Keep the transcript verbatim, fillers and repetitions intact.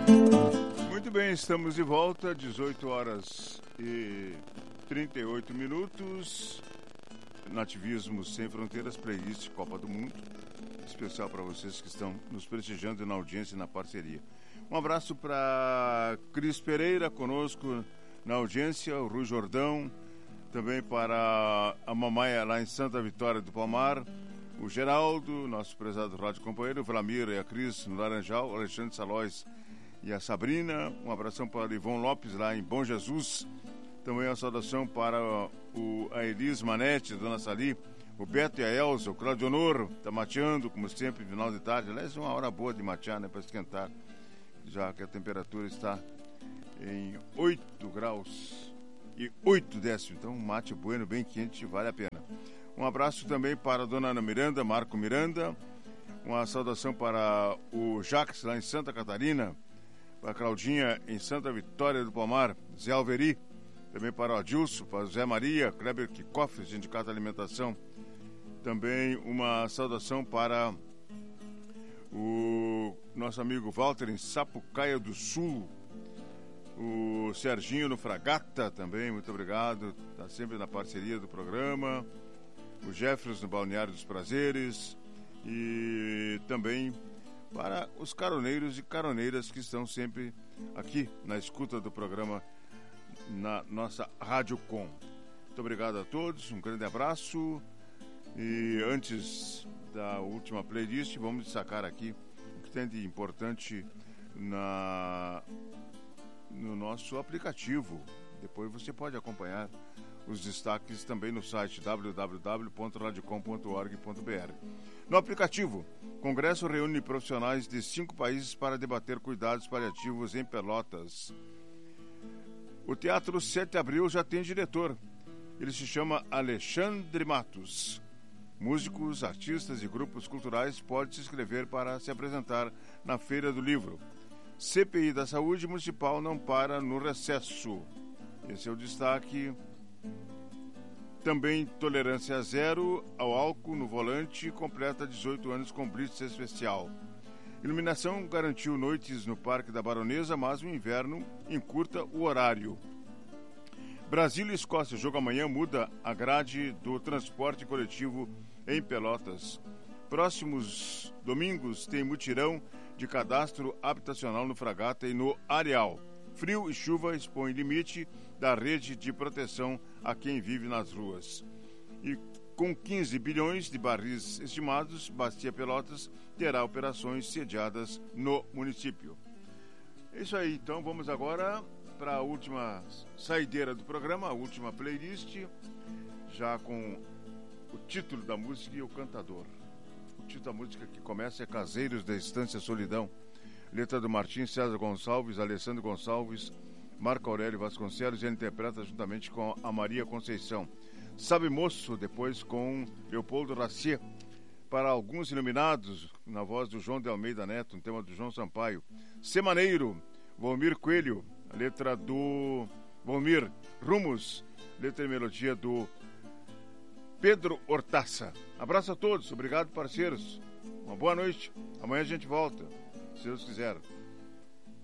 Muito bem, estamos de volta, dezoito horas e trinta e oito minutos. Nativismo Sem Fronteiras, playlist Copa do Mundo. Especial para vocês que estão nos prestigiando na audiência e na parceria. Um abraço para Cris Pereira, conosco na audiência, o Rui Jordão, também para a mamãe lá em Santa Vitória do Palmar, o Geraldo, nosso prezado rádio companheiro, o Vlamir e a Cris no Laranjal, o Alexandre Salóis e a Sabrina. Um abração para o Ivon Lopes lá em Bom Jesus. Também uma saudação para o, a Elis Manete, a Dona Sali, o Beto e a Elza, o Claudio Honor, está mateando, como sempre, final de tarde. Aliás, uma hora boa de matear, né, para esquentar, já que a temperatura está em oito graus e oito décimos. Então, um mate bueno, bem quente, vale a pena. Um abraço também para a Dona Ana Miranda, Marco Miranda. Uma saudação para o Jacques, lá em Santa Catarina, para a Claudinha, em Santa Vitória do Palmar, Zé Alveri. Também para o Adilson, para o Zé Maria, Kleber Kikoff, Sindicato de Alimentação. Também uma saudação para o nosso amigo Walter em Sapucaia do Sul. O Serginho no Fragata também, muito obrigado. Está sempre na parceria do programa. O Jeffers no Balneário dos Prazeres. E também para os caroneiros e caroneiras que estão sempre aqui na escuta do programa na nossa Rádio Com. Muito obrigado a todos, um grande abraço. E antes da última playlist, vamos destacar aqui o que tem de importante na, no nosso aplicativo. Depois você pode acompanhar os destaques também no site w w w ponto radiocom ponto org ponto b r. No aplicativo, o Congresso reúne profissionais de cinco países para debater cuidados paliativos em Pelotas. O Teatro sete de Abril já tem diretor. Ele se chama Alexandre Matos. Músicos, artistas e grupos culturais podem se inscrever para se apresentar na Feira do Livro. C P I da Saúde Municipal não para no recesso. Esse é o destaque. Também tolerância zero ao álcool no volante, completa dezoito anos com blitz especial. Iluminação garantiu noites no Parque da Baronesa, mas o inverno encurta o horário. Brasil e Escócia, jogo amanhã, muda a grade do transporte coletivo em Pelotas. Próximos domingos tem mutirão de cadastro habitacional no Fragata e no Areal. Frio e chuva expõem limite da rede de proteção a quem vive nas ruas. E com quinze bilhões de barris estimados, Bastia Pelotas terá operações sediadas no município. É isso aí, então vamos agora para a última saideira do programa, a última playlist, já com o título da música e o cantador. O título da música que começa é Caseiros da Estância Solidão. Letra do Martins César Gonçalves, Alessandro Gonçalves, Marco Aurélio Vasconcelos, e ele interpreta juntamente com a Maria Conceição. Sabe Moço, depois com Leopoldo Racier. Para alguns iluminados, na voz do João de Almeida Neto, um tema do João Sampaio. Semaneiro, Valmir Coelho, a letra do Valmir. Rumos, letra e melodia do Pedro Hortaça. Abraço a todos, obrigado parceiros. Uma boa noite, amanhã a gente volta, se Deus quiser.